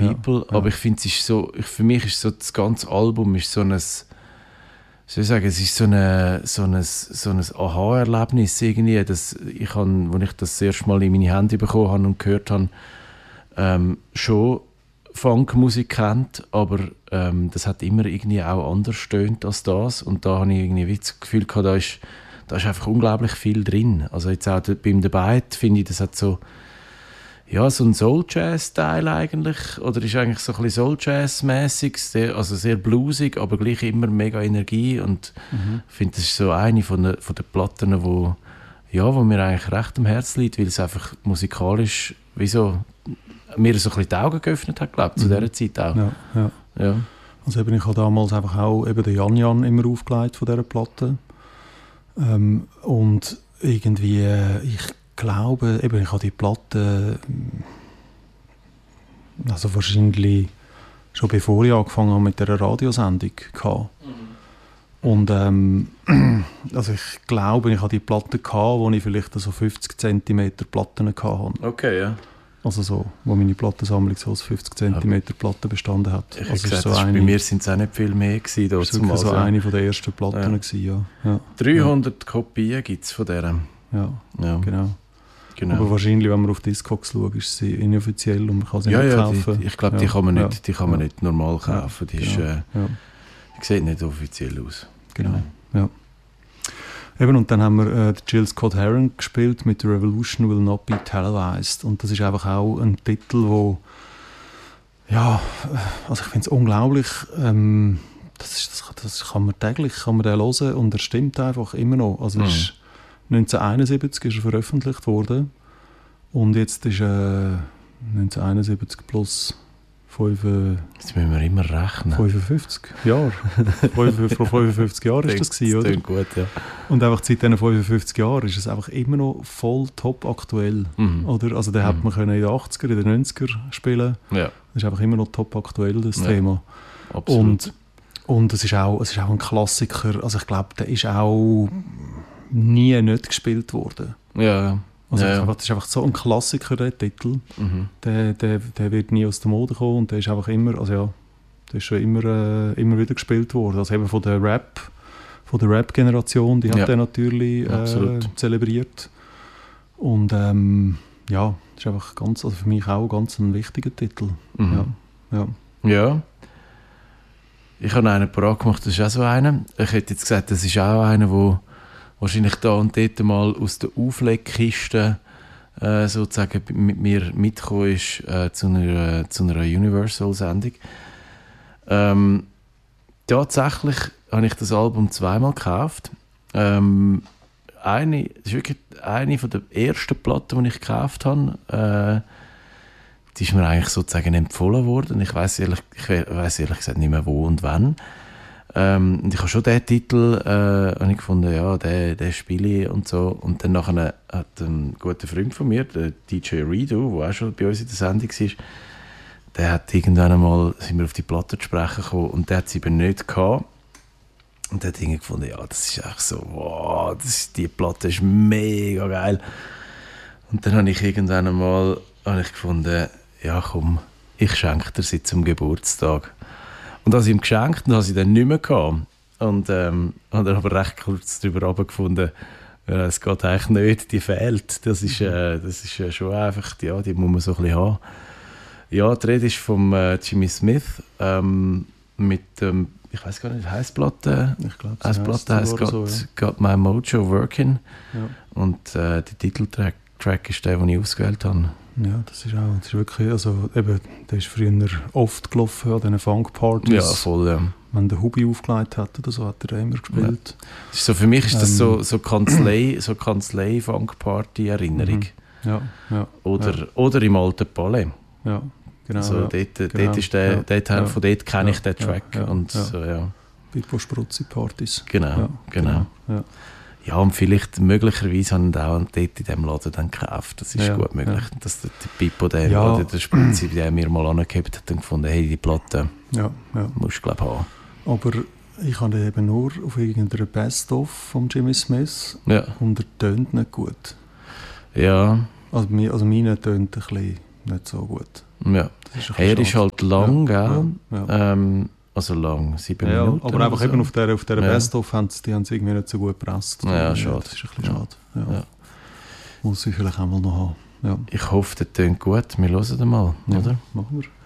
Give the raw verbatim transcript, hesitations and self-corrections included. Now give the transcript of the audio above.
People, ja. aber ich finde, es ist so, ich, für mich ist so das ganze Album ist so ein, soll ich sagen, es ist so ein so ein, so ein Aha-Erlebnis irgendwie, dass ich han, als ich das, das erste Mal in meine Hände bekommen habe und gehört habe, ähm, schon Funkmusik kennt, aber ähm, das hat immer irgendwie auch anders stöhnt als das, und da habe ich irgendwie das Gefühl gehabt, da ist, da ist einfach unglaublich viel drin. Also jetzt auch beim The Bite finde ich, das hat so ja, so ein Soul-Jazz-Style eigentlich, oder ist eigentlich so ein bisschen Soul-Jazz-mäßig, also sehr bluesig, aber gleich immer mega Energie, und Mhm. ich finde, das ist so eine von den, von den Platten, wo, ja, wo mir eigentlich recht am Herzen liegt, weil es einfach musikalisch wie so, mir so ein bisschen die Augen geöffnet hat, glaube ich, zu Mhm. dieser Zeit auch. Ja, ja. Ja. Also eben, ich habe damals einfach auch eben den Jan Jan immer aufgelegt von dieser Platte. Ähm, und irgendwie, äh, ich glaube, eben, ich habe die Platte äh, also wahrscheinlich schon bevor ich angefangen habe mit dieser Radiosendung gehabt. Mhm. Und ähm, also ich glaube, ich habe die Platte gehabt, wo ich vielleicht so fünfzig Zentimeter Platten hatte. Okay, ja. Also so, wo meine Plattensammlung so aus fünfzig Zentimeter Platten bestanden hat. Ich also gesagt, so das ist, eine, bei mir sind es auch nicht viel mehr gewesen. Da das war wirklich so also. eine von der ersten Platten. Ja. Gewesen, ja. Ja. dreihundert ja. Kopien gibt es von dieser. Ja, ja. genau. Genau. Aber wahrscheinlich, wenn man auf Discogs schaut, ist sie inoffiziell und man kann sie ja, nicht ja, kaufen. Die, ich glaube, ja. die kann man nicht, ja. die kann man ja. nicht normal kaufen. Die, ja. ist, Genau. äh, ja. die sieht nicht offiziell aus. Genau, ja. Eben, und dann haben wir äh, Jill Scott Heron gespielt mit «The Revolution Will Not Be Televised». Und das ist einfach auch ein Titel, wo ja, also ich finde es unglaublich, ähm, das, ist, das, das kann man täglich kann man den hören und er stimmt einfach immer noch. Also mhm. ist neunzehnhunderteinundsiebzig ist er veröffentlicht worden und jetzt ist äh, neunzehnhunderteinundsiebzig plus fünf, jetzt müssen wir immer rechnen. fünfundfünfzig Jahre. Vor fünfundfünfzig Jahren ist das gewesen, oder? Das gut, ja. Und einfach seit diesen fünfundfünfzig Jahren ist es einfach immer noch voll top aktuell. Mhm. Oder? Also den mhm. hätte man können in den achtziger, in den neunziger spielen. Ja. Das ist einfach immer noch top aktuell, das ja. Thema. Absolut. Und, und es, ist auch, es ist auch ein Klassiker. Also ich glaube, der ist auch nie nicht gespielt worden. Ja. Also ja, ja. Das ist einfach so ein Klassiker, der Titel. Mhm. Der, der, der wird nie aus der Mode kommen und der ist einfach immer, also ja, der ist schon immer, äh, immer wieder gespielt worden. Also eben von der Rap, von der Rap-Generation, die hat ja. er natürlich äh, zelebriert. Und ähm, ja, das ist einfach ganz, also für mich auch ganz ein wichtiger Titel. Mhm. Ja. Ja. ja. Ich habe einen parat gemacht, das ist auch so einer. Ich hätte jetzt gesagt, das ist auch einer, der wahrscheinlich da und dort mal aus der Auflegkiste äh, sozusagen mit mir mitgekommen ist äh, zu einer, zu einer Universal-Sendung. Ähm, tatsächlich habe ich das Album zweimal gekauft. Ähm, eine, das ist wirklich eine von der ersten Platten, die ich gekauft habe. Äh, die ist mir eigentlich sozusagen empfohlen worden. Ich weiss ehrlich, ich weiss ehrlich gesagt nicht mehr wo und wann. Ähm, und ich habe schon diesen Titel äh, habe ich gefunden, ja, den, den spiele ich und so. Und dann nachher hat ein guter Freund von mir, der D J Redo, der auch schon bei uns in der Sendung war, der hat irgendwann einmal, sind wir auf die Platte zu sprechen gekommen und der hat sie eben nicht gehabt. Und der hat irgendwie gefunden, ja, das ist echt so, wow, das ist, die Platte ist mega geil. Und dann habe ich irgendwann einmal habe ich gefunden, ja komm, ich schenke dir sie zum Geburtstag. Und habe sie ihm geschenkt und habe sie dann nicht mehr gehabt. Und ähm, habe dann aber recht kurz darüber runtergefunden, ja, es geht eigentlich nicht, die fehlt. Das ist, äh, das ist äh, schon einfach, ja, die muss man so ein bisschen haben. Ja, die Rede ist von äh, Jimmy Smith ähm, mit, ähm, ich weiß gar nicht, heisst Platte? Ich glaube, es heißt Platte heisst got, so, ja. got My Mojo Working. Ja. Und äh, der Titeltrack Track ist der, den ich ausgewählt habe. Ja, das ist auch, das ist wirklich, also eben, der ist früher oft gelaufen an diesen Funk-Partys. Ja, voll, ja. Wenn der Hubi aufgelegt hat oder so, hat er immer gespielt. Ja. Das ist so, für mich ist das ähm, so, so Kanzlei, so Kanzlei-Funk-Party-Erinnerung. Mhm. Ja, ja. Oder, ja. oder im alten Palais. Ja, genau. Also, ja. dort, genau. dort ist der, ja. dort, ja. Von dort kenne ja. ich den Track. Ja. Ja. Und ja. so, ja. Pipo-Spruzzi-Partys. Genau, ja. genau. genau. Ja. Ja, und vielleicht, möglicherweise haben wir auch dort in diesem Laden dann gekauft. Das ist ja, gut möglich, ja. dass der, der Pipo, der, ja. oder der Spruzzi, der mir mal angehabt hat, dann gefunden, hey, die Platte ja, ja. musst du, glaube ich, haben. Aber ich habe den eben nur auf irgendeiner Best-of von Jimmy Smith ja. und er tönt nicht gut. Ja. Also, also meine tönt ein bisschen nicht so gut. Ja. Das ist Hey, er ist halt lang, ja. gell? Ja. Ja. Ähm, also lang, sieben Ja, Minuten. aber einfach so. eben auf der, auf der Ja. Best-of haben sie, die haben sie irgendwie nicht so gut gepresst. Ja, schade. Das ist ein bisschen schade. Ja. Ja. Muss ich vielleicht einmal noch haben. Ja. Ich hoffe, das klingt gut. Wir hören den mal, Ja, oder? machen wir.